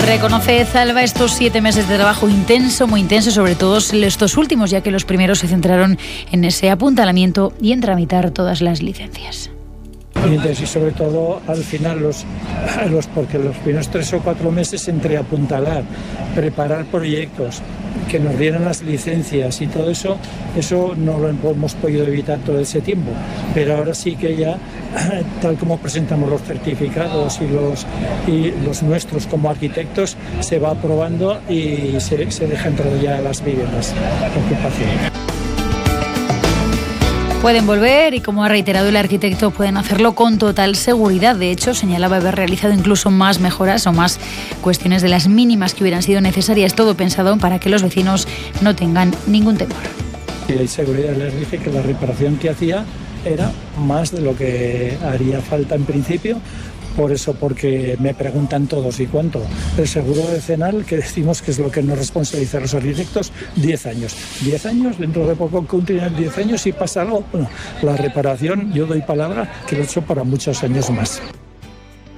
Reconoce Zalba estos 7 meses de trabajo intenso, muy intenso, sobre todo estos últimos, ya que los primeros se centraron en ese apuntalamiento y en tramitar todas las licencias. Y sobre todo al final porque los primeros 3 o 4 meses entre apuntalar, preparar proyectos, que nos dieran las licencias y todo eso no lo hemos podido evitar todo ese tiempo, pero ahora sí que ya, tal como presentamos los certificados y los nuestros como arquitectos, se va aprobando y se deja entrar ya a las viviendas de ocupación. Pueden volver y, como ha reiterado el arquitecto, pueden hacerlo con total seguridad. De hecho, señalaba haber realizado incluso más mejoras o más cuestiones de las mínimas que hubieran sido necesarias, todo pensado para que los vecinos no tengan ningún temor. Y de seguridad les dije que la reparación que hacía era más de lo que haría falta en principio. Por eso, porque me preguntan todos ¿y cuánto? El seguro decenal, que decimos que es lo que nos responsabiliza a los arquitectos, 10 años. 10 años, dentro de poco continúan 10 años y pasa algo. Bueno, la reparación, yo doy palabra que lo he hecho para muchos años más.